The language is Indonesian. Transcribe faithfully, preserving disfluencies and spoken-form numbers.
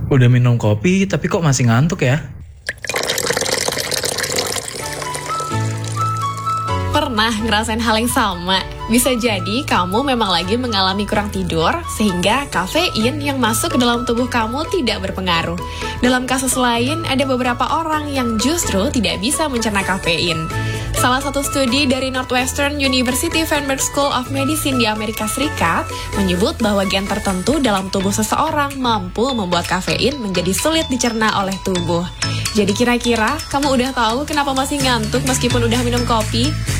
Udah minum kopi tapi kok masih ngantuk ya? Pernah ngerasain hal yang sama? Bisa jadi kamu memang lagi mengalami kurang tidur, sehingga kafein yang masuk ke dalam tubuh kamu tidak berpengaruh. Dalam kasus lain, ada beberapa orang yang justru tidak bisa mencerna kafein. Salah satu studi dari Northwestern University Feinberg School of Medicine di Amerika Serikat menyebut bahwa gen tertentu dalam tubuh seseorang mampu membuat kafein menjadi sulit dicerna oleh tubuh. Jadi kira-kira kamu udah tahu kenapa masih ngantuk meskipun udah minum kopi?